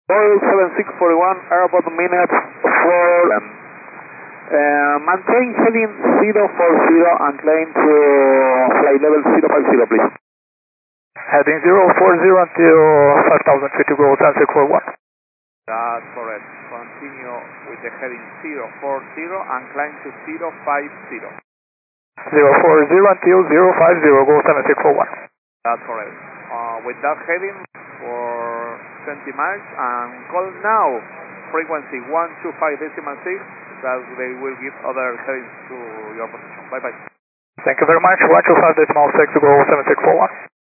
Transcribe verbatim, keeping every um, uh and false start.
Oil seven six four one, airport minutes for um, uh, maintain heading zero four zero and climb to flight level zero five zero, please. Heading zero four zero until five thousand feet to go, ten six four one. That's correct. Continue with the heading zero four zero and climb to zero five zero. zero four zero until zero five zero, go seven six four one. That's correct. Uh, with that heading for twenty miles and call now frequency one two five decimal six, that they will give other headings to your position. Bye bye. Thank you very much. one two five decimal six to go seven six four one.